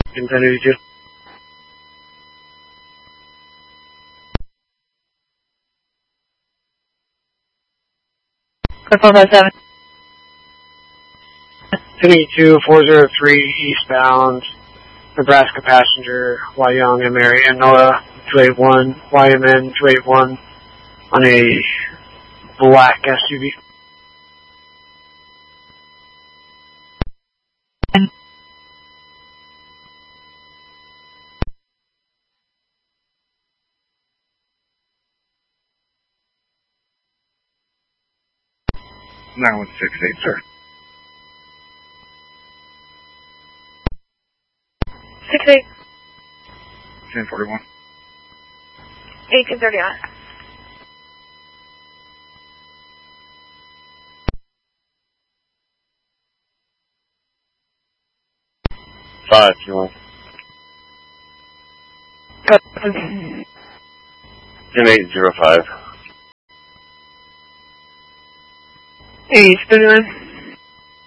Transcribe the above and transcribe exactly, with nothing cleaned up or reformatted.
ten eighty-two. Four five seven. ten eighty-two, four oh three, eastbound, Nebraska passenger, Wyong and Mary Noah, two eighty-one, Y M N two eighty-one, on a black S U V. nine one six eight, sir. Six eight. ten forty-one. Eighteen thirty-nine. Five, two one. ten eight zero five. Eight thirty-nine.